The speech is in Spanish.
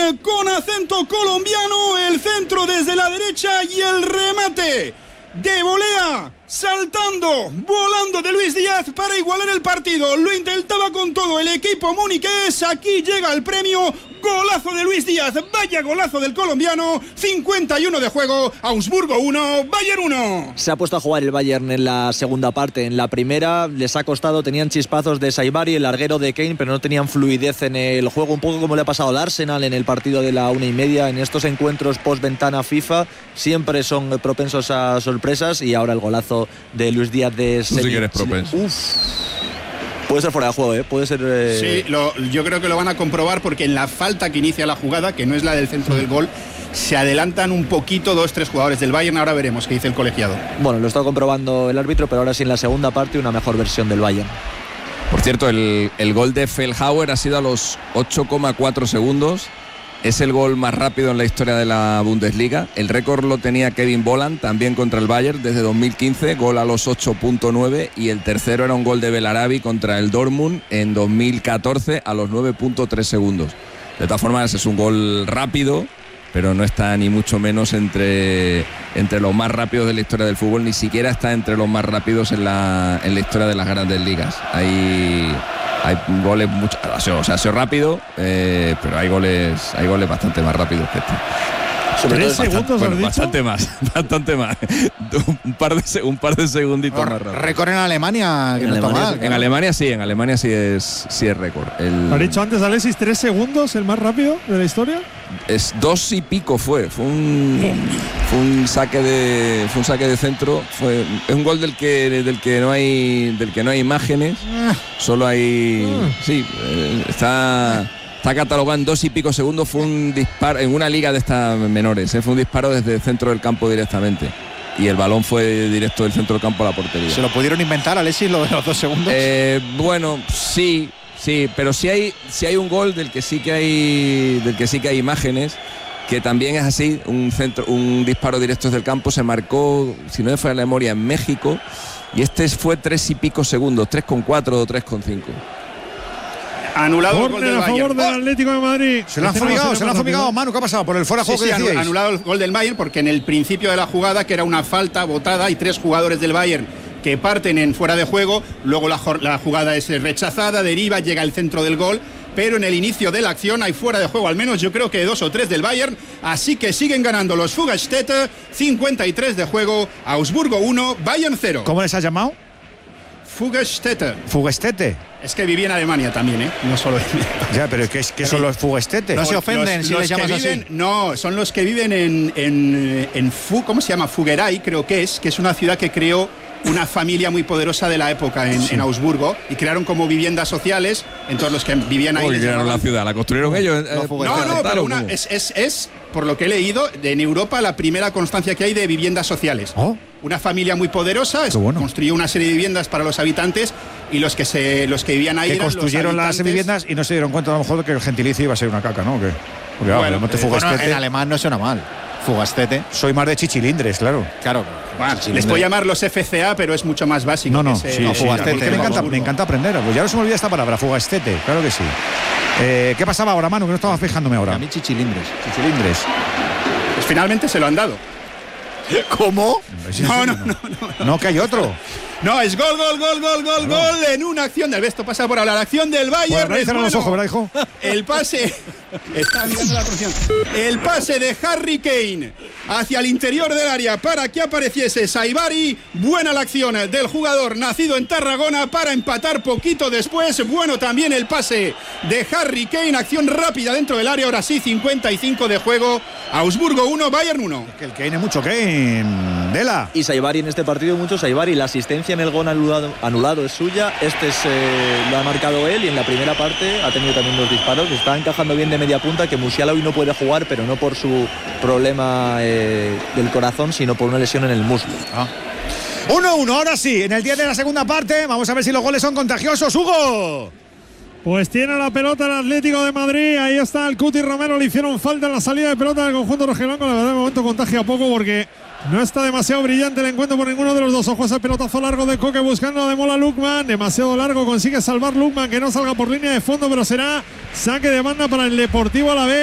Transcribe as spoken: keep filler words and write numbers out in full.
con acento colombiano, el centro desde la derecha y el remate de volea, saltando, volando de Luis Díaz para igualar el partido. Lo intentaba con todo el equipo muniqués. Aquí llega el premio. Golazo de Luis Díaz, vaya golazo del colombiano. cincuenta y uno de juego, Augsburgo uno, Bayern uno. Se ha puesto a jugar el Bayern en la segunda parte. En la primera les ha costado, tenían chispazos de Saibari, el larguero de Kane, pero no tenían fluidez en el juego, un poco como le ha pasado al Arsenal en el partido de la una y media. En estos encuentros post-ventana FIFA siempre son propensos a sorpresas, y ahora el golazo de Luis Díaz de Tú sí que eres propenso. Uf. Puede ser fuera de juego, ¿eh? Puede ser... Eh... Sí, lo, yo creo que lo van a comprobar, porque en la falta que inicia la jugada, que no es la del centro del gol, se adelantan un poquito dos, tres jugadores del Bayern. Ahora veremos qué dice el colegiado. Bueno, lo está comprobando el árbitro, pero ahora sí en la segunda parte una mejor versión del Bayern. Por cierto, el, el gol de Feldhauer ha sido a los ocho coma cuatro segundos. Es el gol más rápido en la historia de la Bundesliga. El récord lo tenía Kevin Volland, también contra el Bayern, desde dos mil quince, gol a los ocho punto nueve. Y el tercero era un gol de Belarabi contra el Dortmund en dos mil catorce, a los nueve punto tres segundos. De todas formas, es un gol rápido, pero no está ni mucho menos entre, entre los más rápidos de la historia del fútbol. Ni siquiera está entre los más rápidos en la, en la historia de las grandes ligas. Hay... Hay goles mucho, o sea, ha sido rápido, eh, pero hay goles, hay goles bastante más rápidos que este. Sobre ¿Tres todo segundos bastante, bueno, has dicho? bastante más, bastante más. Un par de, un par de segunditos Or, más rápido. Récord en Alemania, que en no está Alemania, mal. En Alemania sí, en Alemania sí es, sí es récord. El, ¿Has dicho antes, Alexis, tres segundos, el más rápido de la historia? Es dos y pico fue, fue un, fue un saque de, fue un saque de centro, fue, es un gol del que, del que no hay, del que no hay imágenes, solo hay, sí, eh, está. Está catalogado en dos y pico segundos. Fue un disparo en una liga de estas menores, ¿eh? Fue un disparo desde el centro del campo directamente. Y el balón fue directo del centro del campo a la portería. ¿Se lo pudieron inventar, Alexis, lo de los dos segundos? Eh, bueno, sí, sí, pero sí hay, sí hay un gol del que sí que hay, del que sí que hay imágenes, que también es así, un centro, un disparo directo desde el campo. Se marcó, si no me falla la memoria, en México, y este fue tres y pico segundos, tres con cuatro o tres con cinco. Anulado el gol Corner del a favor Bayern. del Atlético de Madrid. Se lo han fumigado, se lo han fumigado. Manu, ¿qué ha pasado? ¿Por el fuera de Sí, juego sí, que decíais? anulado el gol del Bayern, porque en el principio de la jugada, que era una falta botada, hay tres jugadores del Bayern que parten en fuera de juego. Luego la, la jugada es rechazada, deriva, llega al centro del gol. Pero en el inicio de la acción hay fuera de juego al menos, yo creo que dos o tres del Bayern. Así que siguen ganando los Fuggerstedt. cincuenta y tres de juego, Augsburgo uno, Bayern cero. ¿Cómo les has llamado? Fuggerstedt. Fugestete. Es que viví en Alemania también, ¿eh? No solo en... Ya, pero ¿qué, qué son los Fugestetes? No No se ofenden los, si los les llamas que viven, así. No, son los que viven en, en, en Fu, ¿cómo se llama? Fugeray, creo que es, que es una ciudad que creó una familia muy poderosa de la época en, sí. en Augsburgo, y crearon como viviendas sociales. Entonces los que vivían ahí... ¿Cómo crearon la ciudad? ¿La construyeron ellos? No, no, no, pero una, es, es, es, por lo que he leído, en Europa la primera constancia que hay de viviendas sociales. ¿Oh? Una familia muy poderosa bueno. construyó una serie de viviendas para los habitantes, y los que se los que vivían ahí que eran construyeron los las viviendas y no se dieron cuenta a lo mejor de que el gentilicio iba a ser una caca, ¿no? Que, porque, bueno, no te eh, bueno, en alemán no suena mal. Fugastete. Soy más de chichilindres, claro. Claro. Bueno, les puedo llamar los F C A, pero es mucho más básico. No, no, que ese, sí, no, sí, fugastete. Sí, me, encanta, me encanta aprender. Pues ya no se me olvida esta palabra, fugastete, claro que sí. Eh, ¿Qué pasaba ahora, Manu? Que no estaba fijándome ahora. A mí chichilindres. Chichilindres. Pues finalmente se lo han dado. ¿Cómo? No, no, no, no, no. No, que hay otro. No, es gol, gol, gol, gol, gol, no. gol en una acción del Besto pasa por hablar. Acción del Bayern. Bueno, bueno, los ojos, ¿verdad, hijo? El pase. Está mirando la posición. El pase de Harry Kane hacia el interior del área para que apareciese Saibari. Buena la acción del jugador nacido en Tarragona para empatar poquito después. Bueno también el pase de Harry Kane. Acción rápida dentro del área. Ahora sí, cincuenta y cinco de juego. Augsburgo uno, Bayern uno. Es que el Kane es mucho Kane. Dela. Y Saibari en este partido, mucho Saibari. La asistencia en el gol anulado, anulado es suya. Este es, eh, lo ha marcado él, y en la primera parte ha tenido también dos disparos. Está encajando bien de media punta, que Musiala hoy no puede jugar, pero no por su problema eh, del corazón, sino por una lesión en el muslo. Ah. uno uno, ahora sí, en el diez de la segunda parte. Vamos a ver si los goles son contagiosos, Hugo. Pues tiene la pelota el Atlético de Madrid. Ahí está el Cuti Romero. Le hicieron falta en la salida de pelota del conjunto rojiblanco. La verdad, de momento contagia poco porque no está demasiado brillante el encuentro por ninguno de los dos. Ojo, ese pelotazo largo de Coque buscando de Mola Lukman. Demasiado largo, consigue salvar Lukman, que no salga por línea de fondo, pero será saque de banda para el Deportivo Alavés.